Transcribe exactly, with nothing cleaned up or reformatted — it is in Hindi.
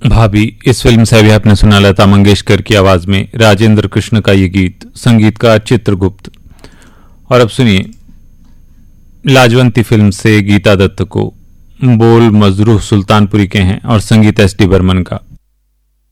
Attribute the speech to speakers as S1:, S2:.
S1: भाभी इस फिल्म से अभी आपने सुना लता मंगेशकर की आवाज में राजेंद्र कृष्ण का ये गीत, संगीतकार चित्रगुप्त। और अब सुनिए लाजवंती फिल्म से गीता दत्त को, बोल मजरूह सुल्तानपुरी के हैं और संगीत एस डी बर्मन का।